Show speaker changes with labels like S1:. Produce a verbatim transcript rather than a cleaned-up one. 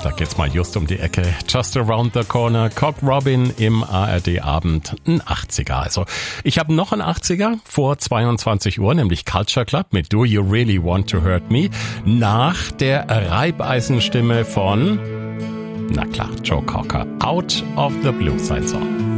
S1: Da geht's mal just um die Ecke. Just Around the Corner. Cock Robin im A R D-Abend. Ein achtziger. Also, ich habe noch einen achtziger vor zweiundzwanzig Uhr, nämlich Culture Club mit Do You Really Want to Hurt Me? Nach der Reibeisenstimme von, na klar, Joe Cocker. Out of the Blue, sein Song.